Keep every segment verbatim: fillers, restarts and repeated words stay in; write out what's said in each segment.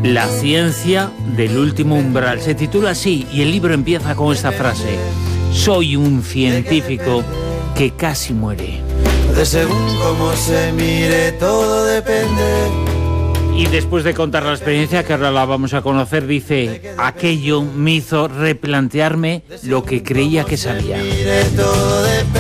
La ciencia del último umbral. Se titula así y el libro empieza con esta frase: soy un científico que casi muere. De según cómo se mire, todo depende. Y después de contar la experiencia, que ahora la vamos a conocer, dice: aquello me hizo replantearme lo que creía que sabía. Mire, todo depende.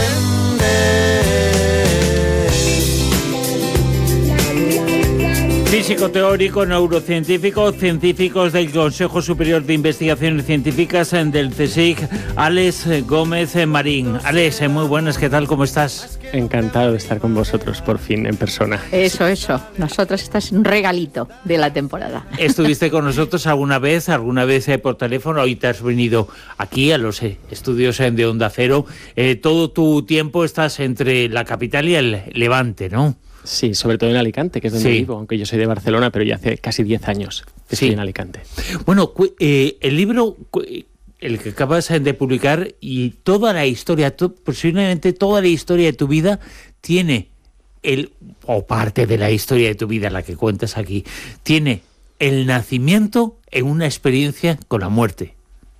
Físico teórico, neurocientífico, científicos del Consejo Superior de Investigaciones Científicas del CSIC, Alex Gómez Marín. Alex, muy buenas, ¿qué tal? ¿Cómo estás? Encantado de estar con vosotros, por fin, en persona. Eso, eso. Nosotros estás un regalito de la temporada. ¿Estuviste con nosotros alguna vez, alguna vez eh, por teléfono? Hoy te has venido aquí a los eh, estudios eh, de Onda Cero. Eh, todo tu tiempo estás entre la capital y el Levante, ¿no? Sí, sobre todo en Alicante, que es donde Sí. vivo, aunque yo soy de Barcelona, pero ya hace casi diez años que Sí. estoy en Alicante. Bueno, cu- eh, el libro, cu- el que acabas de publicar, y toda la historia, to- posiblemente toda la historia de tu vida tiene, el o parte de la historia de tu vida, la que cuentas aquí, tiene el nacimiento en una experiencia con la muerte.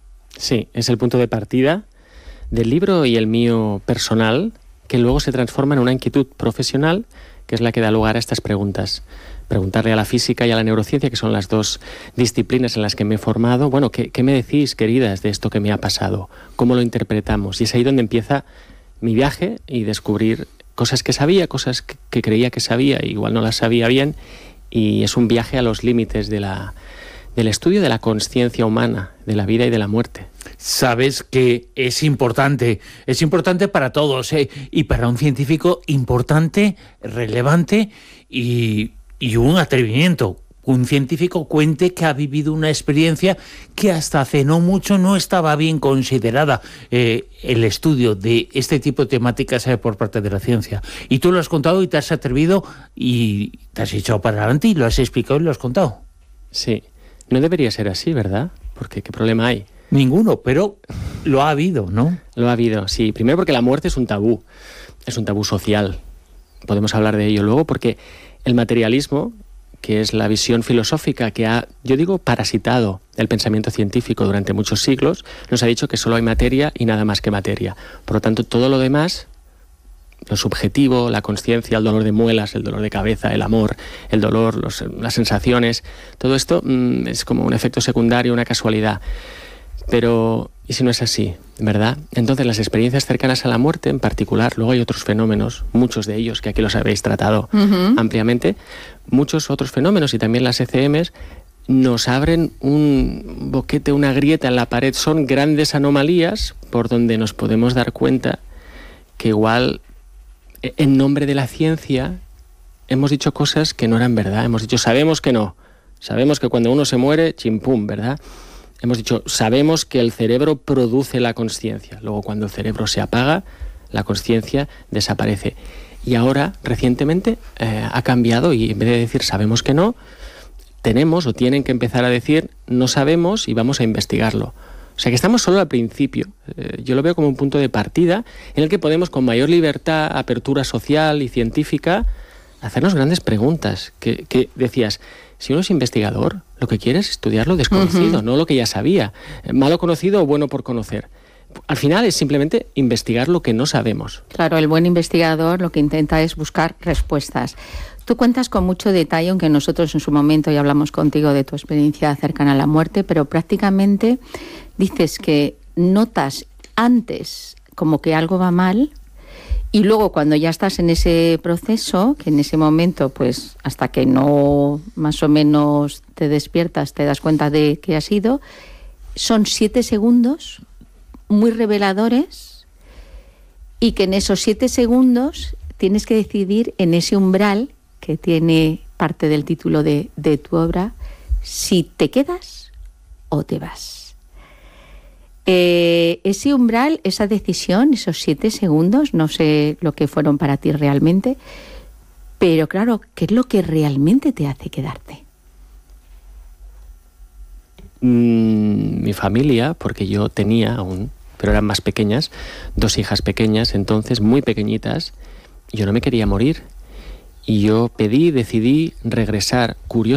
Sí, es el punto de partida del libro y el mío personal, que luego se transforma en una inquietud profesional, que es la que da lugar a estas preguntas. Preguntarle a la física y a la neurociencia, que son las dos disciplinas en las que me he formado, bueno, ¿qué, qué me decís, queridas, de esto que me ha pasado? ¿Cómo lo interpretamos? Y es ahí donde empieza mi viaje y descubrir cosas que sabía, cosas que, que creía que sabía, igual no las sabía bien, y es un viaje a los límites de la, del estudio de la consciencia humana, de la vida y de la muerte. Sabes que es importante, es importante para todos, ¿eh? Y para un científico importante, relevante y, y un atrevimiento. Un científico cuente que ha vivido una experiencia que hasta hace no mucho no estaba bien considerada, eh, el estudio de este tipo de temáticas eh, por parte de la ciencia. Y tú lo has contado y te has atrevido y te has echado para adelante y lo has explicado y lo has contado. Sí, no debería ser así, ¿verdad? Porque ¿qué problema hay? Ninguno, pero lo ha habido, ¿no? Lo ha habido, sí. Primero porque la muerte es un tabú, es un tabú social. Podemos hablar de ello luego porque el materialismo, que es la visión filosófica que ha, yo digo, parasitado el pensamiento científico durante muchos siglos, nos ha dicho que solo hay materia y nada más que materia. Por lo tanto, todo lo demás, lo subjetivo, la consciencia, el dolor de muelas, el dolor de cabeza, el amor, el dolor, los, las sensaciones, todo esto mmm, es como un efecto secundario, una casualidad. Pero, ¿y si no es así? ¿Verdad? Entonces, las experiencias cercanas a la muerte en particular, luego hay otros fenómenos, muchos de ellos, que aquí los habéis tratado uh-huh. ampliamente, muchos otros fenómenos y también las E C Ms nos abren un boquete, una grieta en la pared, son grandes anomalías por donde nos podemos dar cuenta que igual, en nombre de la ciencia, hemos dicho cosas que no eran verdad, hemos dicho, sabemos que no, sabemos que cuando uno se muere, chimpum, ¿verdad? Hemos dicho, sabemos que el cerebro produce la consciencia. Luego, cuando el cerebro se apaga, la consciencia desaparece. Y ahora, recientemente, eh, ha cambiado y en vez de decir sabemos que no, tenemos o tienen que empezar a decir no sabemos y vamos a investigarlo. O sea que estamos solo al principio. Eh, yo lo veo como un punto de partida en el que podemos, con mayor libertad, apertura social y científica, hacernos grandes preguntas. Que, que decías, si uno es investigador, lo que quiere es estudiar lo desconocido, uh-huh. no lo que ya sabía. Malo conocido o bueno por conocer. Al final es simplemente investigar lo que no sabemos. Claro, el buen investigador lo que intenta es buscar respuestas. Tú cuentas con mucho detalle, aunque nosotros en su momento ya hablamos contigo de tu experiencia cercana a la muerte, pero prácticamente dices que notas antes como que algo va mal. Y luego cuando ya estás en ese proceso, que en ese momento, pues hasta que no más o menos te despiertas, te das cuenta de que ha sido, son siete segundos muy reveladores y que en esos siete segundos tienes que decidir en ese umbral que tiene parte del título de, de tu obra, si te quedas o te vas. Eh, ese umbral, esa decisión, esos siete segundos, no sé lo que fueron para ti realmente, pero claro, ¿qué es lo que realmente te hace quedarte? Mm, mi familia, porque yo tenía aún, pero eran más pequeñas, dos hijas pequeñas, entonces muy pequeñitas, yo no me quería morir. Y yo pedí, decidí regresar, curiosamente,